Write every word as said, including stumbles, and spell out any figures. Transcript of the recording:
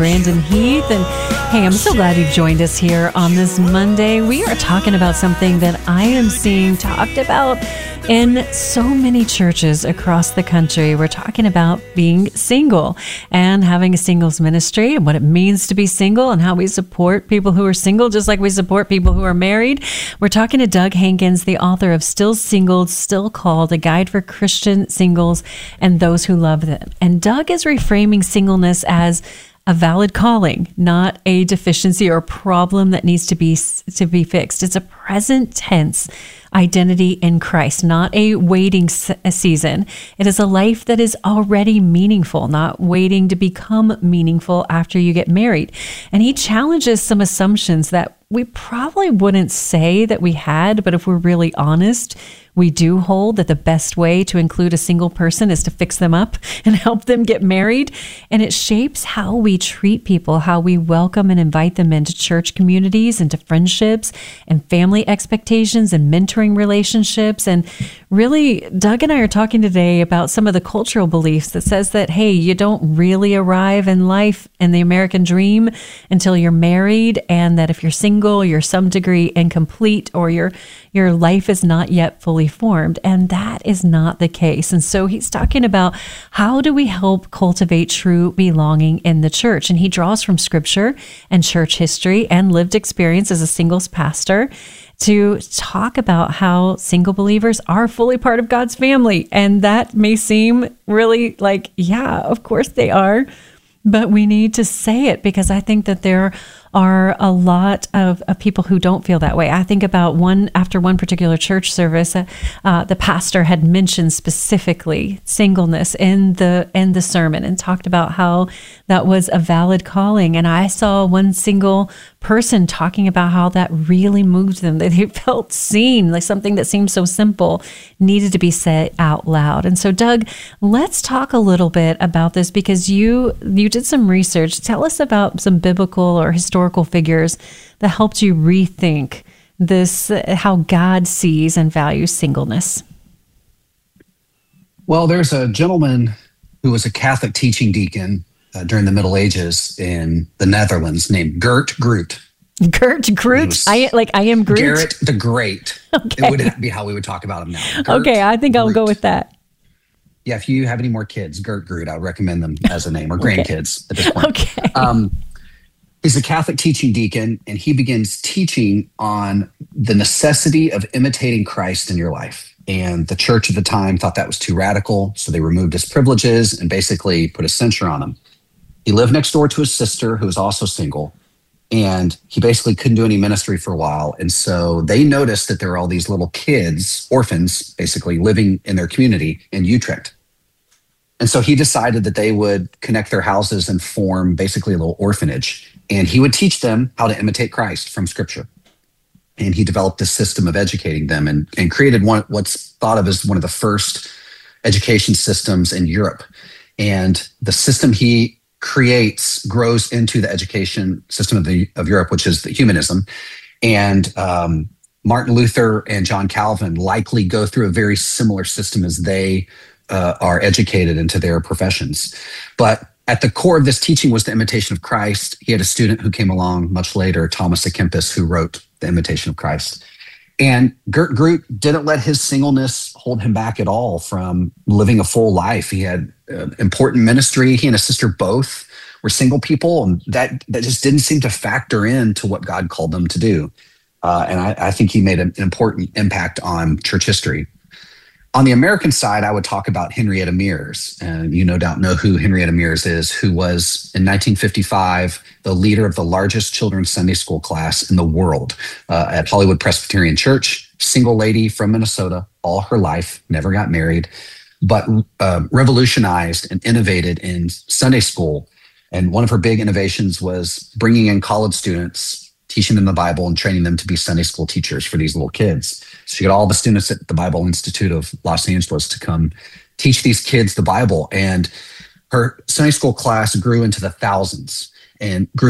Brandon Heath. And hey, I'm so glad you've joined us here on this Monday. We are talking about something that I am seeing talked about in so many churches across the country. We're talking about being single and having a singles ministry and what it means to be single and how we support people who are single, just like we support people who are married. We're talking to Doug Hankins, the author of Still Single, Still Called, a guide for Christian singles and those who love them. And Doug is reframing singleness as a valid calling, not a deficiency or problem that needs to be to be fixed. It's a present tense identity in Christ, not a waiting season. It is a life that is already meaningful, not waiting to become meaningful after you get married. And he challenges some assumptions that we probably wouldn't say that we had, but if we're really honest, we do hold that the best way to include a single person is to fix them up and help them get married. And it shapes how we treat people, how we welcome and invite them into church communities, into friendships and family expectations and mentoring relationships. And really, Doug and I are talking today about some of the cultural beliefs that says that, hey, you don't really arrive in life and the American dream until you're married, and that if you're single, you're some degree incomplete, or your your life is not yet fully formed. And that is not the case. And so he's talking about how do we help cultivate true belonging in the church? And he draws from scripture and church history and lived experience as a singles pastor to talk about how single believers are fully part of God's family. And that may seem really like, yeah, of course they are, but we need to say it because I think that there are a lot of, of people who don't feel that way. I think about one, after one particular church service, uh, uh, the pastor had mentioned specifically singleness in the in the sermon and talked about how that was a valid calling. And I saw one single person talking about how that really moved them, that they felt seen, like something that seemed so simple needed to be said out loud. And so, Doug, let's talk a little bit about this because you you did some research. Tell us about some biblical or historical figures that helped you rethink this, uh, how God sees and values singleness. Well, there's a gentleman who was a Catholic teaching deacon uh, during the Middle Ages in the Netherlands named Gert Groot. Gert Groot? I like I am Groot? Garrett the Great. Okay. It would be how we would talk about him now. Gert okay, I think I'll Groot. go with that. Yeah, if you have any more kids, Gert Groot, I would recommend them as a name, or Okay. grandkids at this point. Okay. Um, he's a Catholic teaching deacon, and he begins teaching on the necessity of imitating Christ in your life. And the church at the time thought that was too radical, so they removed his privileges and basically put a censure on him. He lived next door to his sister, who was also single, and he basically couldn't do any ministry for a while. And so they noticed that there were all these little kids, orphans, basically living in their community in Utrecht. And so he decided that they would connect their houses and form basically a little orphanage. And he would teach them how to imitate Christ from Scripture. And he developed a system of educating them and, and created one what's thought of as one of the first education systems in Europe. And the system he creates grows into the education system of the of Europe, which is the humanism. And um, Martin Luther and John Calvin likely go through a very similar system as they uh, are educated into their professions. But at the core of this teaching was the imitation of Christ. He had a student who came along much later, Thomas à Kempis, who wrote The Imitation of Christ. And Gert Groot didn't let his singleness hold him back at all from living a full life. He had uh, important ministry. He and his sister both were single people, and that, that just didn't seem to factor into what God called them to do. Uh, and I, I think he made an important impact on church history. On the American side, I would talk about Henrietta Mears. And you no doubt know who Henrietta Mears is, who was in nineteen fifty-five the leader of the largest children's Sunday school class in the world uh, at Hollywood Presbyterian Church. Single lady from Minnesota all her life, never got married, but uh, revolutionized and innovated in Sunday school. And one of her big innovations was bringing in college students, teaching them the Bible and training them to be Sunday school teachers for these little kids. So she got all the students at the Bible Institute of Los Angeles to come teach these kids the Bible. And her Sunday school class grew into the thousands and grew